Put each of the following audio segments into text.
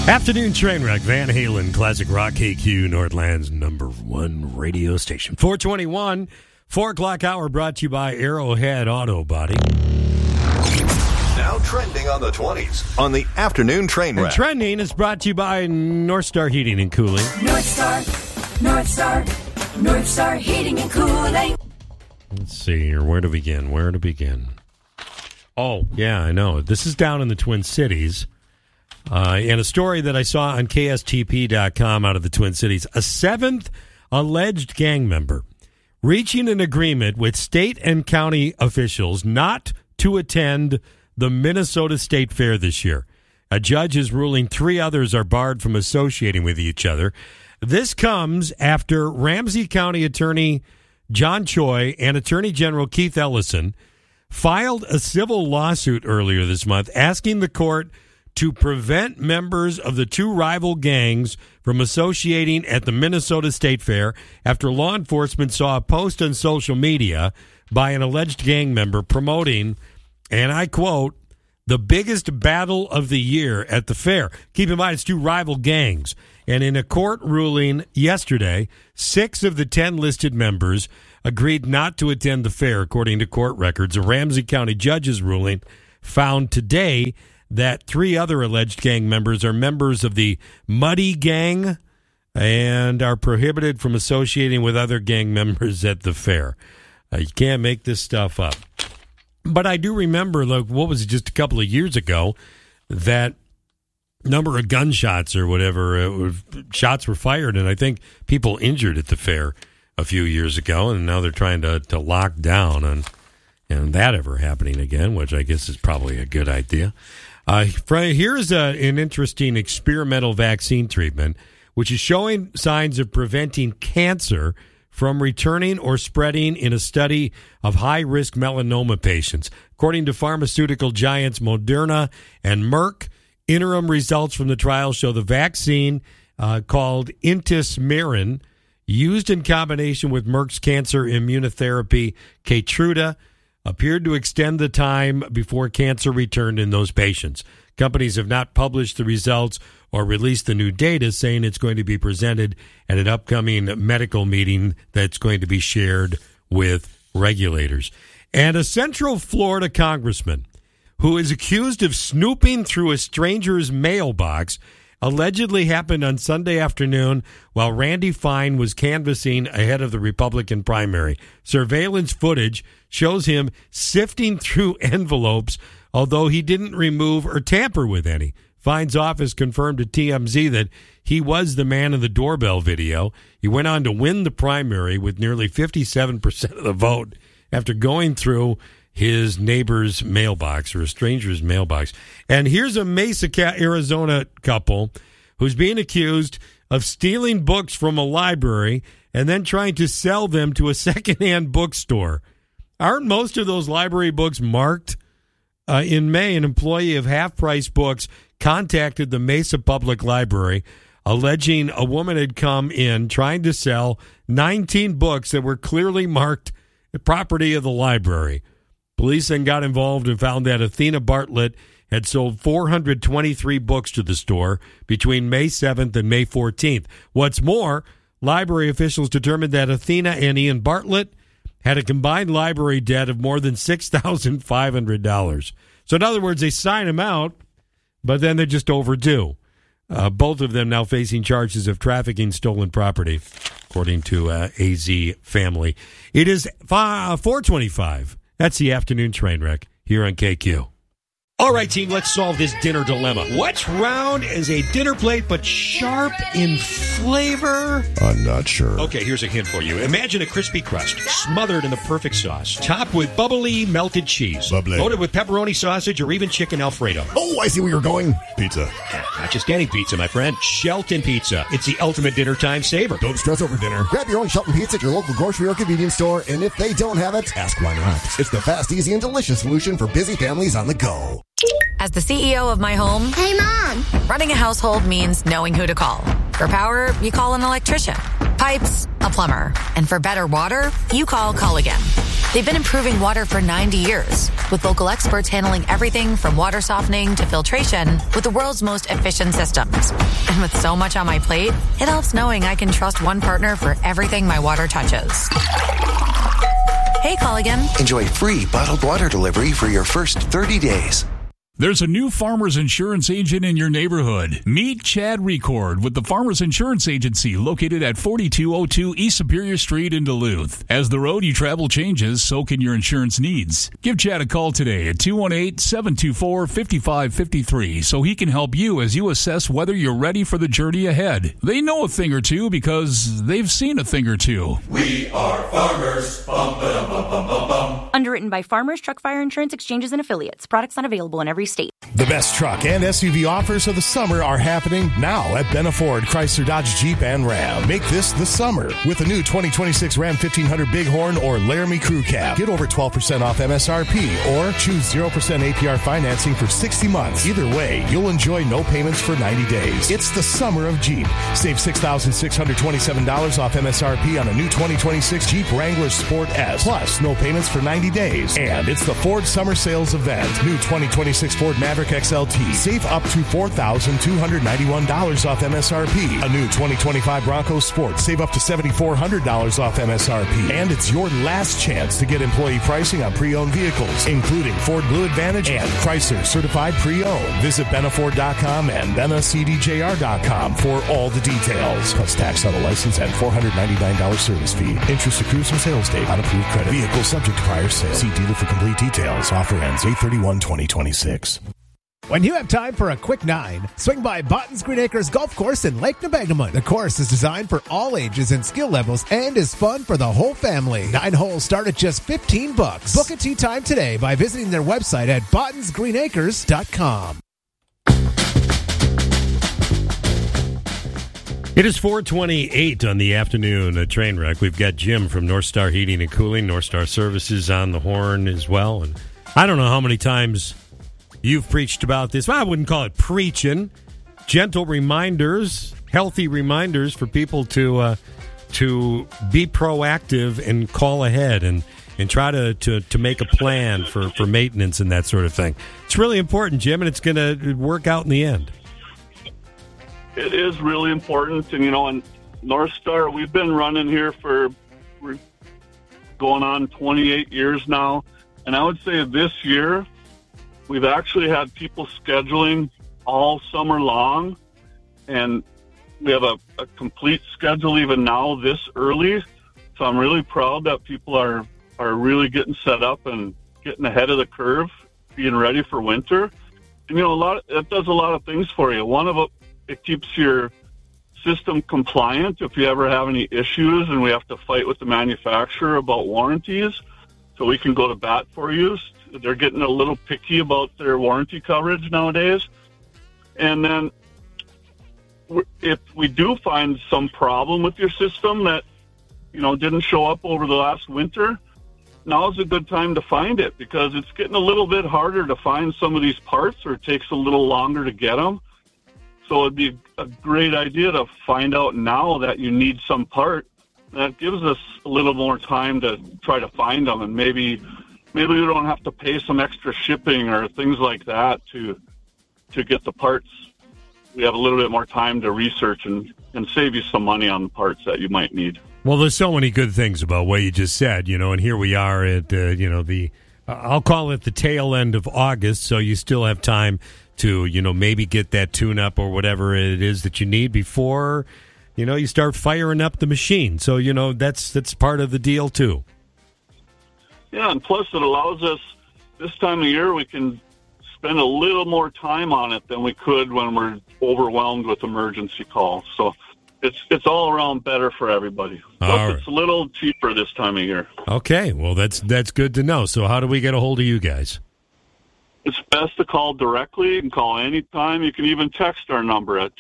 Afternoon Trainwreck, Van Halen, Classic Rock, KQ, Northland's #1 radio station. 421, 4 o'clock hour, brought to you by Arrowhead Auto Body. Now trending on the 20s on the Afternoon Trainwreck. And trending is brought to you by North Star Heating and Cooling. North Star Heating and Cooling. Let's see here, where to begin? Oh, yeah, I know. This is down in the Twin Cities. And a story that I saw on KSTP.com out of the Twin Cities. A 7th alleged gang member reaching an agreement with state and county officials not to attend the Minnesota State Fair this year. A judge is ruling 3 others are barred from associating with each other. This comes after Ramsey County Attorney John Choi and Attorney General Keith Ellison filed a civil lawsuit earlier this month asking the court to prevent members of the 2 rival gangs from associating at the Minnesota State Fair after law enforcement saw a post on social media by an alleged gang member promoting, and I quote, the biggest battle of the year at the fair. Keep in mind, it's 2 rival gangs. And in a court ruling yesterday, 6 of the 10 listed members agreed not to attend the fair, according to court records. A Ramsey County judge's ruling found today that 3 other alleged gang members are members of the Muddy Gang and are prohibited from associating with other gang members at the fair. You can't make this stuff up. But I do remember, like, what was it, just a couple of years ago, that number of gunshots or whatever, shots were fired, and I think people injured at the fair a few years ago, and now they're trying to lock down and that ever happening again, which I guess is probably a good idea. Here's an interesting experimental vaccine treatment, which is showing signs of preventing cancer from returning or spreading in a study of high-risk melanoma patients. According to pharmaceutical giants Moderna and Merck, interim results from the trial show the vaccine called Intismeran, used in combination with Merck's cancer immunotherapy Keytruda, appeared to extend the time before cancer returned in those patients. Companies have not published the results or released the new data, saying it's going to be presented at an upcoming medical meeting that's going to be shared with regulators. And a Central Florida congressman who is accused of snooping through a stranger's mailbox allegedly happened on Sunday afternoon while Randy Fine was canvassing ahead of the Republican primary. Surveillance footage shows him sifting through envelopes, although he didn't remove or tamper with any. Fine's office confirmed to TMZ that he was the man in the doorbell video. He went on to win the primary with nearly 57% of the vote after going through his neighbor's mailbox or a stranger's mailbox. And here's a Mesa, Arizona couple who's being accused of stealing books from a library and then trying to sell them to a secondhand bookstore. Aren't most of those library books marked? In May, an employee of Half Price Books contacted the Mesa Public Library, alleging a woman had come in trying to sell 19 books that were clearly marked the property of the library. Police then got involved and found that Athena Bartlett had sold 423 books to the store between May 7th and May 14th. What's more, library officials determined that Athena and Ian Bartlett had a combined library debt of more than $6,500. So in other words, they sign them out, but then they're just overdue. Both of them now facing charges of trafficking stolen property, according to AZ Family. It is 4:25. That's the afternoon train wreck here on KQ. All right, team, let's solve this dinner dilemma. What's round as a dinner plate but sharp in flavor? I'm not sure. Okay, here's a hint for you. Imagine a crispy crust smothered in the perfect sauce, topped with bubbly melted cheese, Bubbly. loaded with pepperoni sausage or even chicken Alfredo. Oh, I see where you're going. Pizza. Not just any pizza, my friend. Shelton Pizza. It's the ultimate dinner time saver. Don't stress over dinner. Grab your own Shelton Pizza at your local grocery or convenience store, and if they don't have it, ask why not. It's the fast, easy, and delicious solution for busy families on the go. As the CEO of my home, Hey, Mom! running a household means knowing who to call. For power, you call an electrician. Pipes, a plumber. And for better water, you call Culligan. They've been improving water for 90 years, with local experts handling everything from water softening to filtration with the world's most efficient systems. And with so much on my plate, it helps knowing I can trust one partner for everything my water touches. Hey, Culligan. Enjoy free bottled water delivery for your first 30 days. There's a new Farmers Insurance agent in your neighborhood. Meet Chad Record with the Farmers Insurance Agency located at 4202 East Superior Street in Duluth. As the road you travel changes, so can your insurance needs. Give Chad a call today at 218-724-5553 so he can help you as you assess whether you're ready for the journey ahead. They know a thing or two because they've seen a thing or two. We are farmers. Bum, ba-dum, bum, bum, bum, bum. Underwritten by Farmers Truck Fire Insurance Exchanges and Affiliates. Products not available in every state. The best truck and SUV offers of the summer are happening now at Benna Ford, Chrysler, Dodge, Jeep, and Ram. Make this the summer with a new 2026 Ram 1500 Bighorn or Laramie Crew Cab. Get over 12% off MSRP or choose 0% APR financing for 60 months. Either way, you'll enjoy no payments for 90 days. It's the summer of Jeep. Save $6,627 off MSRP on a new 2026 Jeep Wrangler Sport S. Plus, no payments for 90 days. And it's the Ford Summer Sales Event. New 2026 Ford Maverick XLT. Save up to $4,291 off MSRP. A new 2025 Bronco Sport. Save up to $7,400 off MSRP. And it's your last chance to get employee pricing on pre-owned vehicles, including Ford Blue Advantage and Chrysler Certified Pre-Owned. Visit BennaFord.com and BennaCDJR.com for all the details. Plus tax on a license and $499 service fee. Interest accrues from sales date on approved credit. Vehicle subject to prior sale. See dealer for complete details. Offer ends 8/31/2026. When you have time for a quick 9, swing by Botton's Green Acres Golf Course in Lake Nebagamon. The course is designed for all ages and skill levels and is fun for the whole family. 9 holes start at just $15. Book a tee time today by visiting their website at BottonsGreenAcres.com. It is 4:28 on the afternoon train wreck. We've got Jim from North Star Heating and Cooling, North Star Services on the horn as well. And I don't know how many times you've preached about this. Well, I wouldn't call it preaching. Gentle reminders, healthy reminders for people to be proactive and call ahead and try to make a plan for maintenance and that sort of thing. It's really important, Jim, and it's going to work out in the end. It is really important. And, in North Star, we've been running here for going on 28 years now. And I would say this year, we've actually had people scheduling all summer long, and we have a complete schedule even now this early. So I'm really proud that people are really getting set up and getting ahead of the curve, being ready for winter. And, it does a lot of things for you. One of it keeps your system compliant if you ever have any issues and we have to fight with the manufacturer about warranties, so we can go to bat for you. They're getting a little picky about their warranty coverage nowadays. And then if we do find some problem with your system that, didn't show up over the last winter, now's a good time to find it, because it's getting a little bit harder to find some of these parts, or it takes a little longer to get them. So it'd be a great idea to find out now that you need some part. That gives us a little more time to try to find them, and maybe we don't have to pay some extra shipping or things like that to get the parts. We have a little bit more time to research and save you some money on the parts that you might need. Well, there's so many good things about what you just said, and here we are at, I'll call it the tail end of August, so you still have time to, maybe get that tune-up or whatever it is that you need before, you start firing up the machine. So, that's part of the deal, too. Yeah, and plus it allows us, this time of year, we can spend a little more time on it than we could when we're overwhelmed with emergency calls. So it's all around better for everybody. Plus, it's a little cheaper this time of year. Okay, well, that's good to know. So how do we get a hold of you guys? It's best to call directly. You can call anytime. You can even text our number at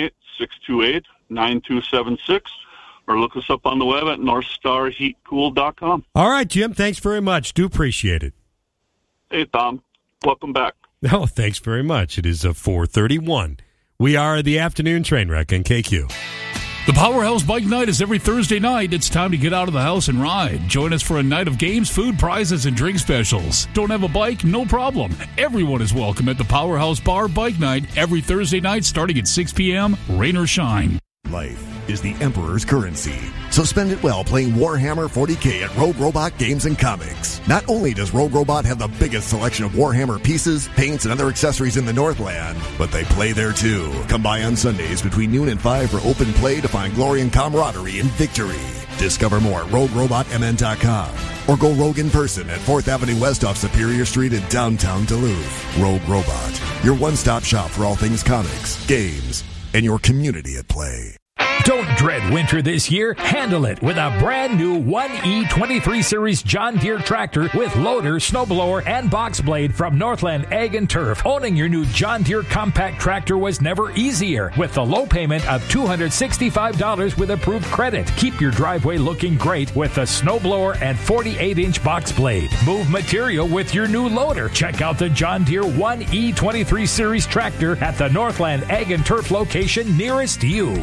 218-628-9276, or look us up on the web at northstarheatcool.com. All right, Jim, thanks very much. Do appreciate it. Hey, Tom. Welcome back. Oh, thanks very much. It is 4:31. We are the afternoon train wreck on KQ. The Powerhouse Bike Night is every Thursday night. It's time to get out of the house and ride. Join us for a night of games, food, prizes, and drink specials. Don't have a bike? No problem. Everyone is welcome at the Powerhouse Bar Bike Night every Thursday night starting at 6 p.m., rain or shine. Life is the Emperor's currency, so spend it well playing Warhammer 40K at Rogue Robot Games and Comics. Not only does Rogue Robot have the biggest selection of Warhammer pieces, paints, and other accessories in the Northland, but they play there too. Come by on Sundays between noon and 5 for open play to find glory and camaraderie and victory. Discover more at RogueRobotMN.com or go rogue in person at 4th Avenue West off Superior Street in downtown Duluth. Rogue Robot, your one-stop shop for all things comics, games, and your community at play. Don't dread winter this year. Handle it with a brand new 1E23 Series John Deere tractor with loader, snowblower, and box blade from Northland Ag and Turf. Owning your new John Deere compact tractor was never easier with the low payment of $265 with approved credit. Keep your driveway looking great with the snowblower and 48-inch box blade. Move material with your new loader. Check out the John Deere 1E23 Series tractor at the Northland Ag and Turf location nearest you.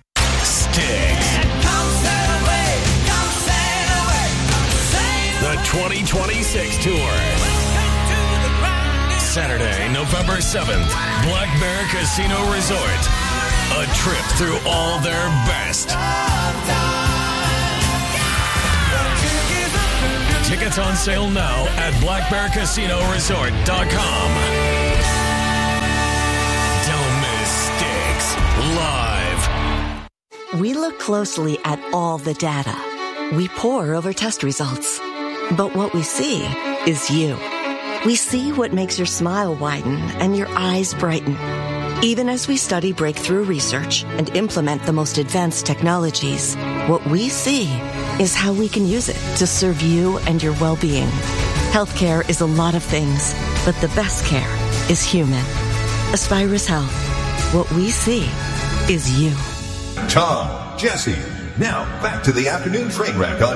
The 2026 Tour. Saturday, November 7th, Black Bear Casino Resort. A trip through all their best. Tickets on sale now at blackbearcasinoresort.com. Don't miss Styx live. We look closely at all the data. We pore over test results. But what we see is you. We see what makes your smile widen and your eyes brighten. Even as we study breakthrough research and implement the most advanced technologies, what we see is how we can use it to serve you and your well-being. Healthcare is a lot of things, but the best care is human. Aspirus Health. What we see is you. Tom, Jesse, now back to the afternoon train wreck on